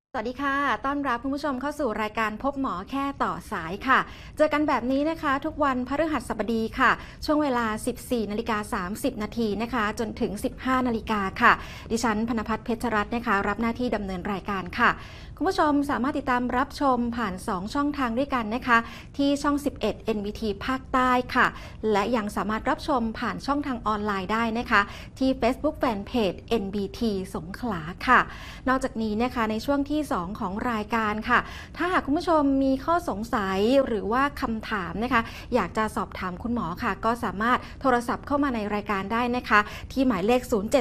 สวัสดีค่ะต้อนรับคุณผู้ชมเข้าสู่รายการพบหมอแค่ต่อสายค่ะ เจอกันแบบนี้นะคะทุกวันพฤหัสบดีค่ะ ช่วงเวลา 14:30 นาทีนะคะจนถึง 15 นาฬิกาค่ะ ดิฉันพนภัทรเพชรรัตน์นะคะรับหน้าที่ดำเนินรายการค่ะ คุณผู้ชมสามารถติดตามรับชมผ่าน 2 ช่องทางด้วยกันนะคะ ที่ช่อง 11 NBT ภาคใต้ค่ะ และยังสามารถรับชมผ่านช่องทางออนไลน์ได้นะคะ ที่ Facebook Fanpage NBT สงขลาค่ะ นอกจากนี้นะคะในช่วงที่ 2 ของรายการค่ะ ถ้าหากคุณผู้ชมมีข้อสงสัยหรือว่าคำถามนะคะอยากจะสอบถามคุณหมอค่ะก็สามารถโทรศัพท์เข้ามาในรายการได้นะคะที่หมายเลข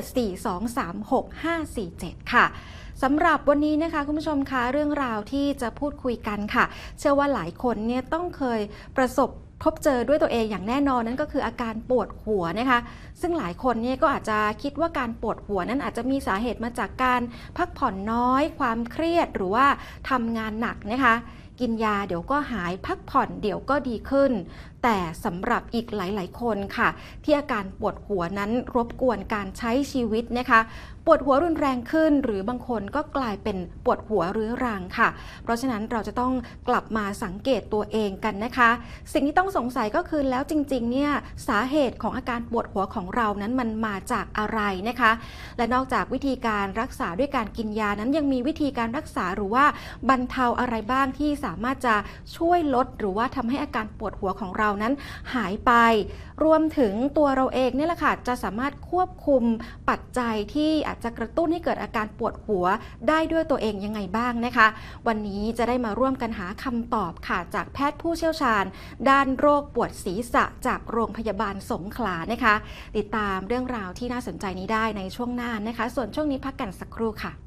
0742365547 ค่ะสำหรับวันนี้นะคะคุณผู้ชมคะเรื่องราวที่จะพูดคุยกันค่ะเชื่อว่าหลายคนเนี่ยต้องเคยประสบพบเจอด้วยตัวเองอย่างแน่นอนนั่นก็คืออาการปวดหัวนะคะซึ่งหลายคนเนี่ยก็อาจจะคิดว่าการปวดหัวนั้นอาจจะมีสาเหตุมาจากการพักผ่อนน้อยความเครียดหรือว่าทำงานหนักนะคะกินยาเดี๋ยวก็หายพักผ่อนเดี๋ยวก็ดีขึ้นแต่สำหรับอีกหลายๆคนค่ะที่อาการปวดหัวนั้นรบกวนการใช้ชีวิตนะคะปวดหัวรุนแรงขึ้นหรือบางคนก็กลายเป็นปวดหัวเรื้อรังค่ะเพราะฉะนั้นเราจะต้องกลับมาสังเกตตัวเองกันนะคะสิ่งที่ต้องสงสัยก็คือแล้วจริงๆเนี่ยสาเหตุของอาการปวดหัวของเรานั้นมันมาจากอะไรนะคะและนอกจากวิธีการรักษาด้วยการกินยานั้นยังมีวิธีการรักษาหรือว่าบรรเทาอะไรบ้างที่สามารถจะช่วยลดหรือว่าทำให้อาการปวดหัวของเรานั้นหายไปรวมถึงตัวเราเองเนี่ยแหละค่ะจะสามารถควบคุมปัจจัยที่อาจจะกระตุ้นให้เกิดอาการปวดหัวได้ด้วยตัวเองยังไงบ้างนะคะวันนี้จะได้มาร่วมกันหาคำตอบค่ะจากแพทย์ผู้เชี่ยวชาญด้านโรคปวดศีรษะจากโรงพยาบาลสงขลานะคะติดตามเรื่องราวที่น่าสนใจนี้ได้ในช่วงหน้านะคะส่วนช่วงนี้พักกันสักครู่ค่ะ